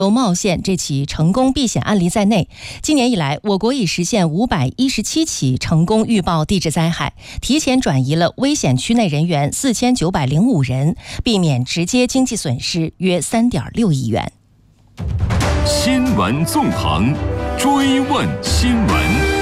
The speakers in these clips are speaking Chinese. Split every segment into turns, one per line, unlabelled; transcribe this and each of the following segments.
茂县这起成功避险案例在内，今年以来，我国已实现517起成功预报地质灾害，提前转移了危险区内人员4905人，避免直接经济损失约3.6亿元。
新闻纵横，追问新闻。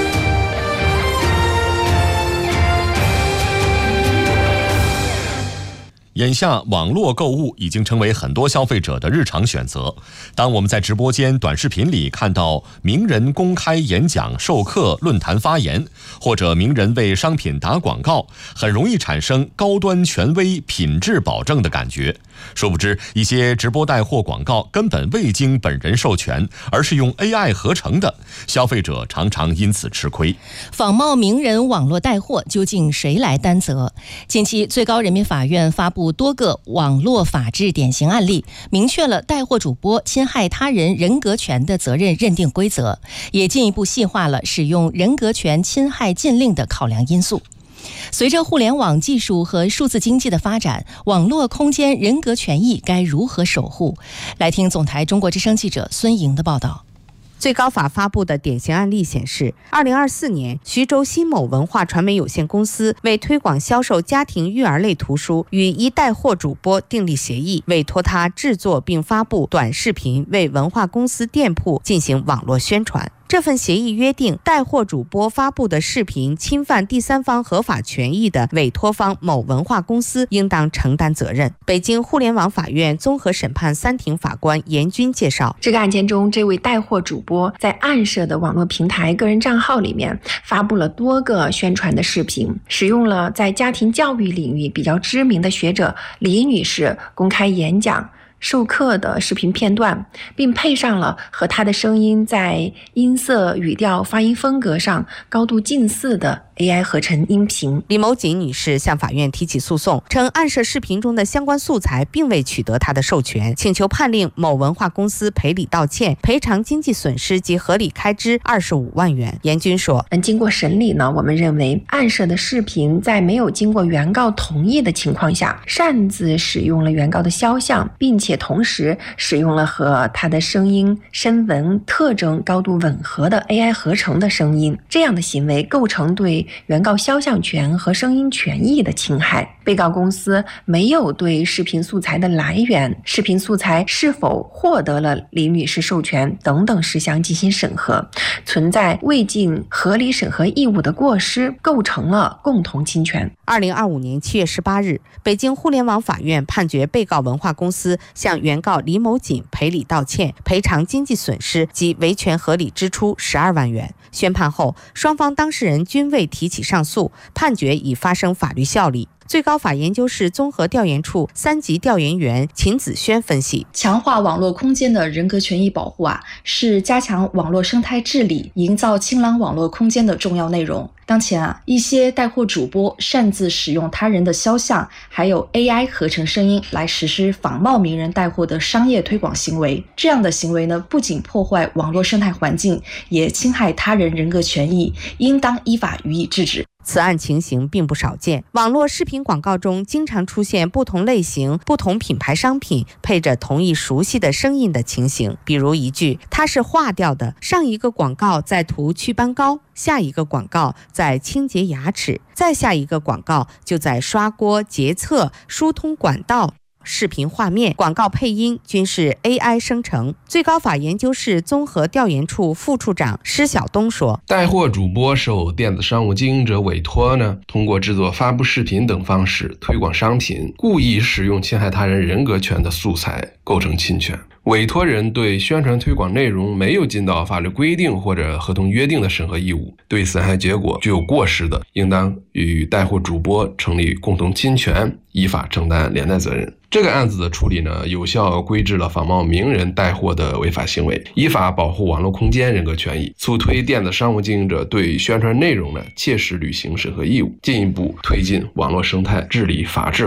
眼下，网络购物已经成为很多消费者的日常选择。当我们在直播间、短视频里看到名人公开演讲、授课、论坛发言，或者名人为商品打广告，很容易产生高端、权威、品质保证的感觉。殊不知，一些直播带货广告根本未经本人授权，而是用 AI 合成的，消费者常常因此吃亏。
仿冒名人网络带货，究竟谁来担责？近期，最高人民法院发布多个网络法治典型案例，明确了带货主播侵害他人人格权的责任认定规则，也进一步细化了使用人格权侵害禁令的考量因素。随着互联网技术和数字经济的发展，网络空间人格权益该如何守护？来听总台中国之声记者孙莹的报道。
最高法发布的典型案例显示，2024年，徐州新某文化传媒有限公司为推广销售家庭育儿类图书，与一带货主播订立协议，委托他制作并发布短视频，为文化公司店铺进行网络宣传。这份协议约定，带货主播发布的视频侵犯第三方合法权益的委托方某文化公司应当承担责任。北京互联网法院综合审判3庭法官严军介绍，
这个案件中，这位带货主播在暗设的网络平台个人账号里面发布了多个宣传的视频，使用了在家庭教育领域比较知名的学者李女士公开演讲授课的视频片段，并配上了和她的声音在音色、语调、发音风格上高度近似的 AI 合成音频。
李某锦女士向法院提起诉讼，称暗设视频中的相关素材并未取得她的授权，请求判令某文化公司赔礼道歉，赔偿经济损失及合理开支25万元。严军说，
经过审理呢，我们认为暗设的视频在没有经过原告同意的情况下，擅自使用了原告的肖像，并且同时使用了和他的声音、声纹特征高度吻合的 AI 合成的声音，这样的行为构成对原告肖像权和声音权益的侵害。被告公司没有对视频素材的来源、视频素材是否获得了李女士授权等等事项进行审核，存在未尽合理审核义务的过失，构成了共同侵权。
2025年7月18日，北京互联网法院判决被告文化公司向原告李某锦赔礼道歉，赔偿经济损失及维权合理支出12万元。宣判后，双方当事人均未提起上诉，判决已发生法律效力。最高法研究室综合调研处3级调研员秦子轩分析，
强化网络空间的人格权益保护是加强网络生态治理、营造清朗网络空间的重要内容。当前一些带货主播擅自使用他人的肖像，还有 AI 合成声音来实施仿冒名人带货的商业推广行为。这样的行为呢，不仅破坏网络生态环境，也侵害他人人格权益，应当依法予以制止。
此案情形并不少见，网络视频广告中经常出现不同类型、不同品牌商品配着同一熟悉的声音的情形，比如一句“它是化掉的”，上一个广告在涂祛斑膏，下一个广告在清洁牙齿，再下一个广告就在刷锅、洁厕、疏通管道。视频画面、广告配音均是 AI 生成。最高法研究室综合调研处副处长施晓东说，
带货主播受电子商务经营者委托通过制作、发布视频等方式推广商品，故意使用侵害他人人格权的素材，构成侵权。委托人对宣传推广内容没有尽到法律规定或者合同约定的审核义务，对损害结果具有过失的，应当与带货主播成立共同侵权，依法承担连带责任。这个案子的处理有效规制了仿冒名人带货的违法行为，依法保护网络空间人格权益，促推电子商务经营者对宣传内容切实履行审核义务，进一步推进网络生态治理法治化。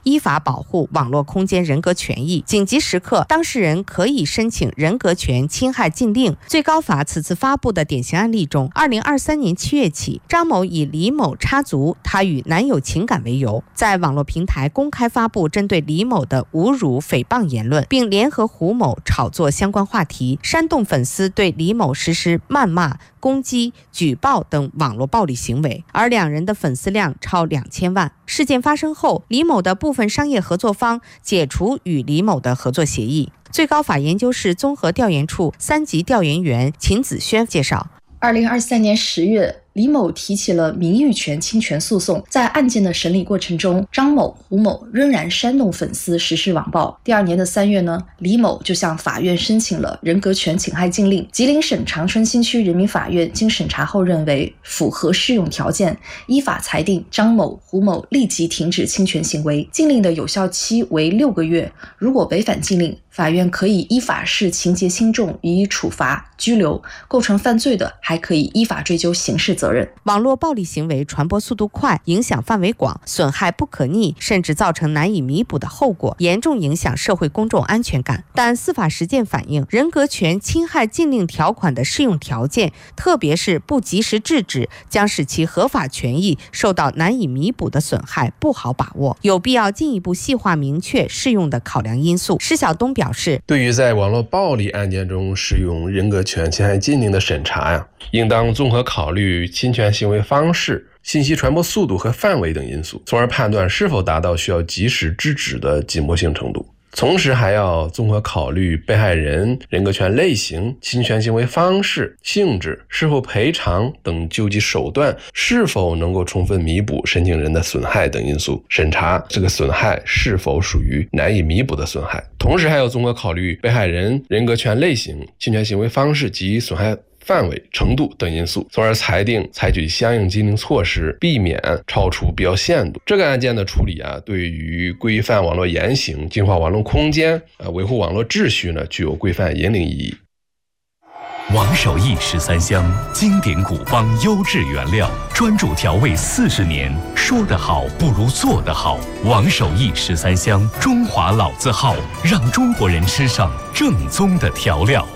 依法保护网络空间人格权益。紧急时刻，当事人可以申请人格权侵害禁令。最高法此次发布的典型案例中，2023年7月起，张某以李某插足他与男友情感为由，在网络平台公开发布针对李某的侮辱、诽谤言论，并联合胡某炒作相关话题，煽动粉丝对李某实施谩骂、攻击、举报等网络暴力行为，而两人的粉丝量超2000万。事件发生后，李某的部分商业合作方解除与李某的合作协议。最高法研究室综合调研处3级调研员秦子轩介绍
，2023年10月，李某提起了名誉权侵权诉讼。在案件的审理过程中，张某、胡某仍然煽动粉丝实施网暴。第2年的3月呢，李某就向法院申请了人格权侵害禁令。吉林省长春新区人民法院经审查后认为符合适用条件，依法裁定张某、胡某立即停止侵权行为。禁令的有效期为6个月，如果违反禁令，法院可以依法视情节轻重予以处罚、拘留，构成犯罪的还可以依法追究刑事责任。
网络暴力行为传播速度快，影响范围广，损害不可逆，甚至造成难以弥补的后果，严重影响社会公众安全感。但司法实践反映，人格权侵害禁令条款的适用条件，特别是不及时制止，将使其合法权益受到难以弥补的损害，不好把握，有必要进一步细化明确适用的考量因素。施晓东表示，
对于在网络暴力案件中适用人格权侵害禁令的审查应当综合考虑侵权行为方式、信息传播速度和范围等因素，从而判断是否达到需要及时制止的紧迫性程度。同时还要综合考虑被害人人格权类型、侵权行为方式、性质、是否赔偿等救济手段是否能够充分弥补申请人的损害等因素，审查这个损害是否属于难以弥补的损害。同时还要综合考虑被害人人格权类型、侵权行为方式及损害范围、程度等因素，从而裁定采取相应禁令措施，避免超出必要限度。这个案件的处理对于规范网络言行、净化网络空间、维护网络秩序呢，具有规范引领意义。
王守义13香，经典古方优质原料，专注调味40年，说得好不如做得好。王守义13香，中华老字号，让中国人吃上正宗的调料。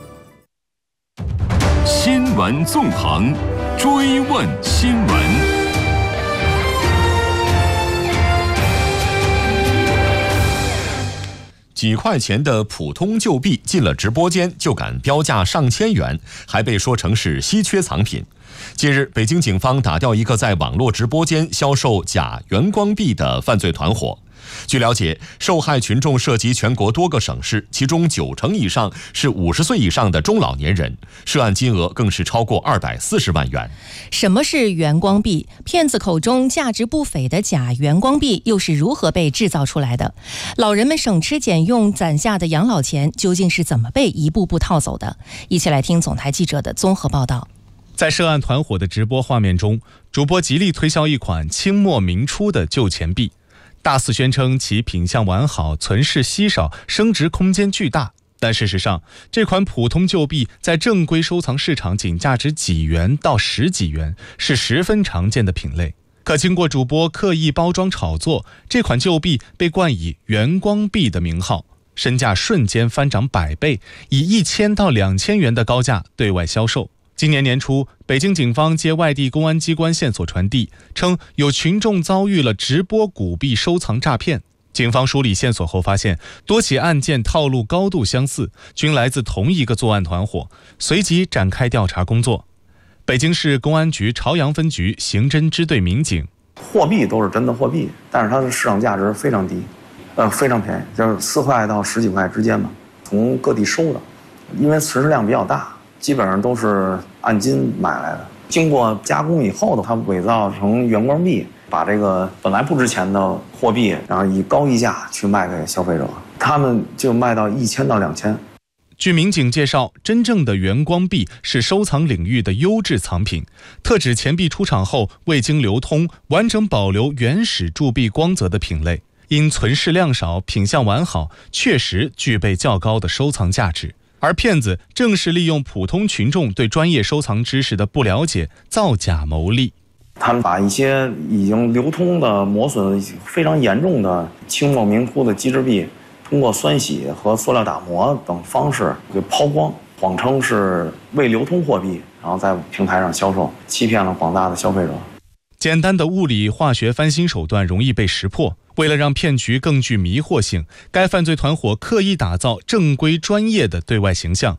新闻纵横，追问新闻。
几块钱的普通旧币进了直播间就敢标价上千元，还被说成是稀缺藏品。近日，北京警方打掉一个在网络直播间销售假元光币的犯罪团伙。据了解，受害群众涉及全国多个省市，其中90%以上是50岁以上的中老年人，涉案金额更是超过240万元。
什么是元光币？骗子口中价值不菲的假元光币又是如何被制造出来的？老人们省吃俭用攒下的养老钱究竟是怎么被一步步套走的？一起来听总台记者的综合报道。
在涉案团伙的直播画面中，主播极力推销一款清末明初的旧钱币，大肆宣称其品相完好、存世稀少、升值空间巨大。但事实上，这款普通旧币在正规收藏市场仅价值几元到10几元，是十分常见的品类。可经过主播刻意包装炒作，这款旧币被冠以元光币的名号，身价瞬间翻涨100倍，以1000到2000元的高价对外销售。今年年初，北京警方接外地公安机关线索传递，称有群众遭遇了直播古币收藏诈骗。警方梳理线索后发现，多起案件套路高度相似，均来自同一个作案团伙，随即展开调查工作。北京市公安局朝阳分局刑侦支队民警，
货币都是真的货币，但是它的市场价值非常低，非常便宜，就是4块到10几块之间吧，从各地收的，因为存世量比较大。基本上都是按斤买来的，经过加工以后的，它伪造成元光币，把这个本来不值钱的货币，然后以高溢价去卖给消费者，他们就卖到1000到2000。
据民警介绍，真正的元光币是收藏领域的优质藏品，特指钱币出厂后未经流通，完整保留原始铸币光泽的品类，因存世量少、品相完好，确实具备较高的收藏价值。而骗子正是利用普通群众对专业收藏知识的不了解，造假牟利。
他们把一些已经流通的磨损非常严重的清末明初的机制币，通过酸洗和塑料打磨等方式给抛光，谎称是未流通货币，然后在平台上销售，欺骗了广大的消费者。
简单的物理化学翻新手段容易被识破，为了让骗局更具迷惑性，该犯罪团伙刻意打造正规专业的对外形象，